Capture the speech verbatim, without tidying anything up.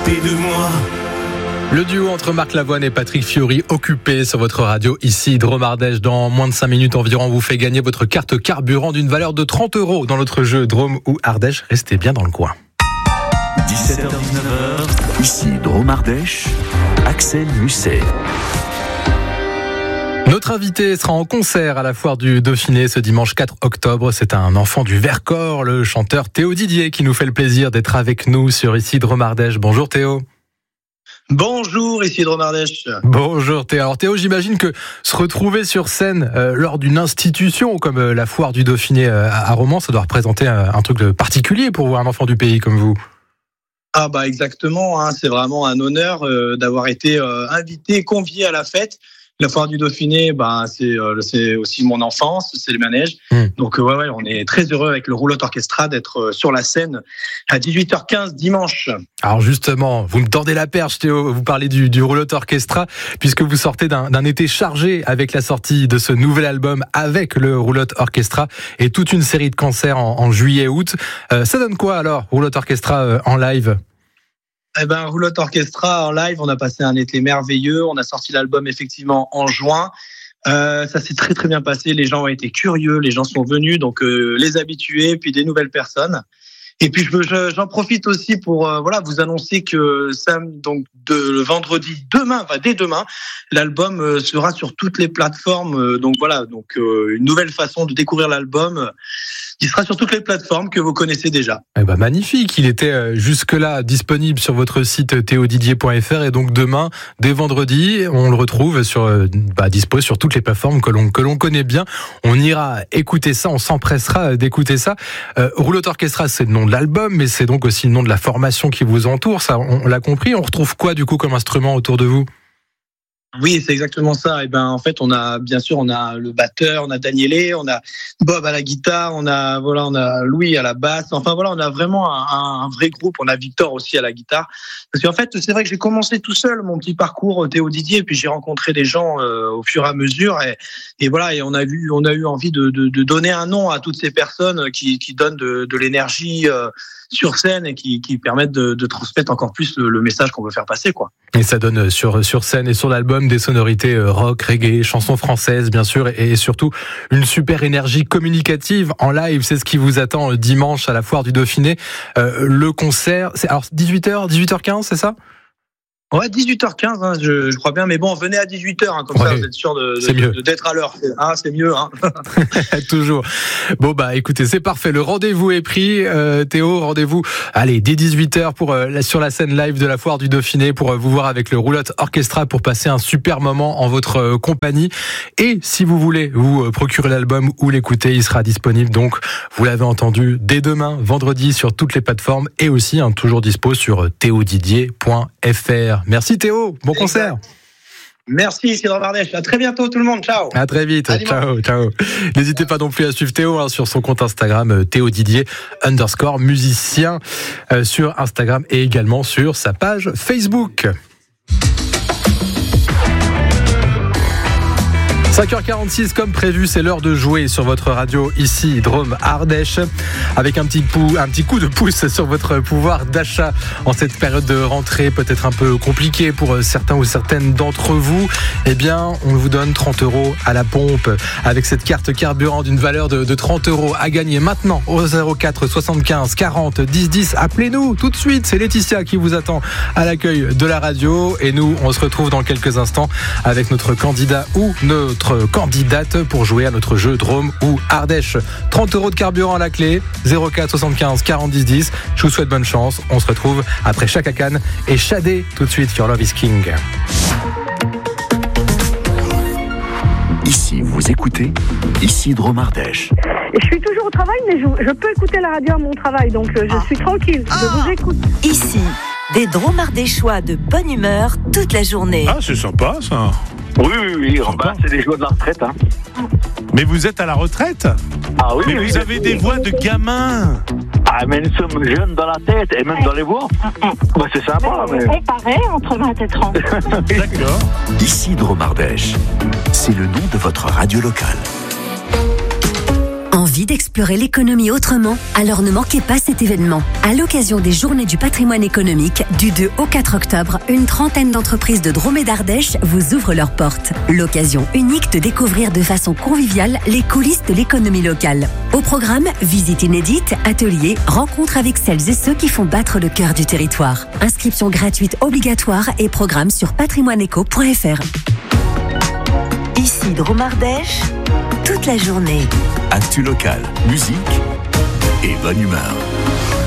s'occuper de moi. Le duo entre Marc Lavoine et Patrick Fiori, Occupé sur votre radio, ici Drôme Ardèche. Dans moins de cinq minutes environ, vous fait gagner votre carte carburant d'une valeur de trente euros dans notre jeu Drôme ou Ardèche. Restez bien dans le coin. dix-sept heures dix-neuf heures, ici Drôme Ardèche, Axel Musset. Notre invité sera en concert à la Foire du Dauphiné ce dimanche quatre octobre. C'est un enfant du Vercors, le chanteur Théo Didier, qui nous fait le plaisir d'être avec nous sur ici Drôme Ardèche. Bonjour Théo. Bonjour, ici Drôme Ardèche. Bonjour Théo. Alors Théo, j'imagine que se retrouver sur scène euh, lors d'une institution comme euh, la Foire du Dauphiné euh, à Romans, ça doit représenter euh, un truc de particulier pour un enfant du pays comme vous. Ah bah exactement, hein, c'est vraiment un honneur euh, d'avoir été euh, invité, convié à la fête. La Foire du Dauphiné, bah, c'est, euh, c'est aussi mon enfance, c'est le manège. Mmh. Donc ouais, ouais, on est très heureux avec le Roulotte Orchestra d'être euh, sur la scène à dix-huit heures quinze dimanche. Alors justement, vous me tendez la perche Théo, vous parlez du, du Roulotte Orchestra, puisque vous sortez d'un, d'un été chargé avec la sortie de ce nouvel album avec le Roulotte Orchestra et toute une série de concerts en, en juillet-août. Euh, ça donne quoi alors, Roulotte Orchestra euh, en live ? Eh ben, Roulotte Orchestra en live, on a passé un été merveilleux. On a sorti l'album effectivement en juin. Euh, ça s'est très très bien passé. Les gens ont été curieux, les gens sont venus, donc euh, les habitués, puis des nouvelles personnes. Et puis je, je, j'en profite aussi pour euh, voilà vous annoncer que sam, donc de le vendredi demain, enfin dès demain, l'album euh, sera sur toutes les plateformes. Euh, donc voilà, donc euh, une nouvelle façon de découvrir l'album. Il sera sur toutes les plateformes que vous connaissez déjà. Eh ben magnifique, il était jusque-là disponible sur votre site théo didier point f r et donc demain, dès vendredi, on le retrouve sur, bah, dispo sur toutes les plateformes que l'on, que l'on connaît bien. On ira écouter ça, on s'empressera d'écouter ça. Euh, Roulotte Orchestra, c'est le nom de l'album, mais c'est donc aussi le nom de la formation qui vous entoure, ça on, on l'a compris. On retrouve quoi du coup comme instrument autour de vous ? Oui, c'est exactement ça. Et ben, en fait, on a, bien sûr, on a le batteur, on a Danielé, on a Bob à la guitare, on a, voilà, on a Louis à la basse. Enfin, voilà, on a vraiment un, un vrai groupe. On a Victor aussi à la guitare. Parce qu'en fait, c'est vrai que j'ai commencé tout seul mon petit parcours Théo Didier, et puis j'ai rencontré des gens euh, au fur et à mesure. Et, et voilà, et on a vu, on a eu envie de, de, de donner un nom à toutes ces personnes qui, qui donnent de, de l'énergie euh, sur scène et qui, qui permettent de, de transmettre encore plus le, le message qu'on veut faire passer, quoi. Et ça donne sur, sur scène et sur l'album des sonorités rock, reggae, chansons françaises, bien sûr, et, et surtout une super énergie communicative en live. C'est ce qui vous attend dimanche à la Foire du Dauphiné. Euh, le concert, c'est alors dix-huit heures, dix-huit heures quinze, c'est ça ? Ouais, dix-huit heures quinze, hein, je, je crois bien, mais bon, venez à dix-huit heures, hein, comme ouais, ça vous êtes sûr de, de, de, d'être à l'heure. Ah, c'est mieux, hein. Toujours. Bon, bah, écoutez, c'est parfait. Le rendez-vous est pris, euh, Théo, rendez-vous, allez, dès dix-huit heures pour, euh, sur la scène live de la Foire du Dauphiné pour euh, vous voir avec le Roulotte Orchestra pour passer un super moment en votre euh, compagnie. Et si vous voulez vous euh, procurer l'album ou l'écouter, il sera disponible, donc, vous l'avez entendu, dès demain, vendredi, sur toutes les plateformes et aussi, hein, toujours dispo sur théo didier point f r. Merci Théo, bon concert. Merci Cédric Bardèche, à très bientôt tout le monde, ciao. À très vite, à ciao, ciao. N'hésitez pas non plus à suivre Théo hein, sur son compte Instagram Théo Didier underscore musicien euh, sur Instagram et également sur sa page Facebook. cinq heures quarante-six comme prévu, c'est l'heure de jouer sur votre radio ici Drôme Ardèche avec un petit, pou, un petit coup de pouce sur votre pouvoir d'achat en cette période de rentrée peut-être un peu compliquée pour certains ou certaines d'entre vous. Eh bien, on vous donne trente euros à la pompe avec cette carte carburant d'une valeur de, de trente euros à gagner maintenant au zéro quatre soixante-quinze quarante dix dix. Appelez-nous tout de suite, c'est Laetitia qui vous attend à l'accueil de la radio et nous, on se retrouve dans quelques instants avec notre candidat ou notre candidate pour jouer à notre jeu Drôme ou Ardèche. trente euros de carburant à la clé, zéro quatre soixante-quinze quarante dix dix. Je vous souhaite bonne chance. On se retrouve après Chaka Khan et Shadé tout de suite. Your Love is King. Ici, vous écoutez, ici Drôme Ardèche. Et je suis toujours au travail, mais je, je peux écouter la radio à mon travail, donc je ah. suis tranquille, je vous écoute. Ici, des Drômes ardéchois de bonne humeur toute la journée. Ah, c'est sympa ça. Oui, oui, oui, bah, c'est des joies de la retraite. Hein. Mais vous êtes à la retraite ? Ah oui, mais oui, vous oui, avez oui, des oui. voix de gamins. Ah, mais nous sommes jeunes dans la tête et même dans les voix. Bah, c'est sympa. Mais... C'est pareil entre vingt et trente. D'accord. Ici Drôme Ardèche, c'est le nom de votre radio locale. Envie Envie d'explorer l'économie autrement? Alors ne manquez pas cet événement. À l'occasion des Journées du patrimoine économique, du deux au quatre octobre, une trentaine d'entreprises de Drôme et d'Ardèche vous ouvrent leurs portes. L'occasion unique de découvrir de façon conviviale les coulisses de l'économie locale. Au programme, visites inédites, ateliers, rencontres avec celles et ceux qui font battre le cœur du territoire. Inscription gratuite obligatoire et programme sur patrimoineéco point f r. Ici Drôme Ardèche, toute la journée. Actu locale, musique et bonne humeur.